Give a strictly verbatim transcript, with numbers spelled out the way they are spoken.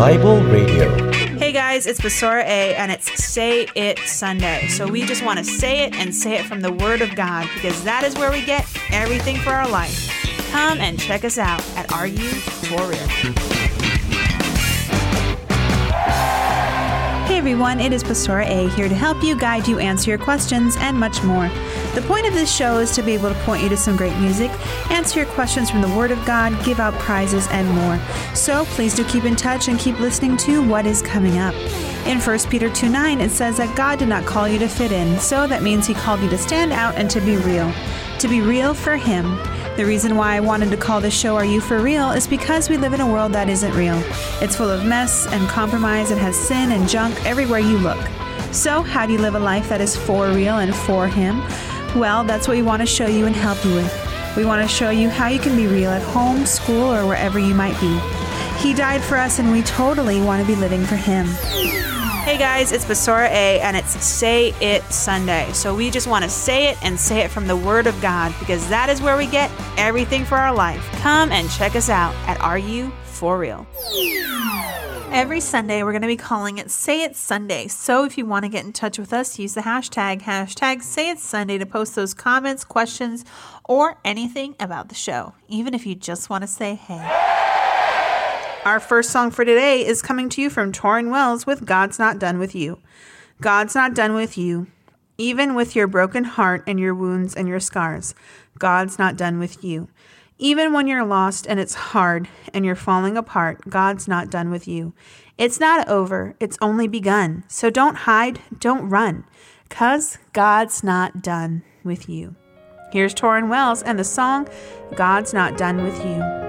Bible Radio. Hey guys, it's Basora A, and it's Say It Sunday. So we just want to say it and say it from the Word of God, because that is where we get everything for our life. Come and check us out at Are You For Real? Hey everyone, it is Pastora A here to help you, guide you, answer your questions, and much more. The point of this show is to be able to point you to some great music, answer your questions from the Word of God, give out prizes, and more. So please do keep in touch and keep listening to what is coming up. In First Peter two nine, it says that God did not call you to fit in, so that means He called you to stand out and to be real. To be real for Him. The reason why I wanted to call this show Are You For Real is because we live in a world that isn't real. It's full of mess and compromise. It has sin and junk everywhere you look. So how do you live a life that is for real and for Him? Well, that's what we want to show you and help you with. We want to show you how you can be real at home, school, or wherever you might be. He died for us, and we totally want to be living for Him. Hey guys, it's Basora A, and it's Say It Sunday. So we just want to say it and say it from the Word of God, because that is where we get everything for our life. Come and check us out at Are You For Real? Every Sunday, we're going to be calling it Say It Sunday. So if you want to get in touch with us, use the hashtag, hashtag Say It Sunday to post those comments, questions, or anything about the show, even if you just want to say hey. Our first song for today is coming to you from Tauren Wells with God's Not Done With You. God's not done with you. Even with your broken heart and your wounds and your scars, God's not done with you. Even when you're lost and it's hard and you're falling apart, God's not done with you. It's not over. It's only begun. So don't hide. Don't run, because God's not done with you. Here's Tauren Wells and the song, God's Not Done With You.